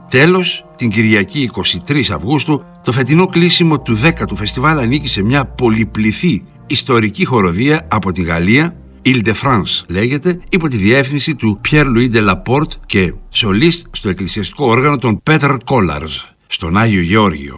Τέλος, την Κυριακή 23 Αυγούστου, το φετινό κλείσιμο του 10ου φεστιβάλ ανήκει σε μια πολυπληθή ιστορική χοροδία από τη Γαλλία, Île-de-France λέγεται, υπό τη διεύθυνση του Pierre-Louis de Laporte και σολίστ στο εκκλησιαστικό όργανο των Peter Collars, στον Άγιο Γεώργιο.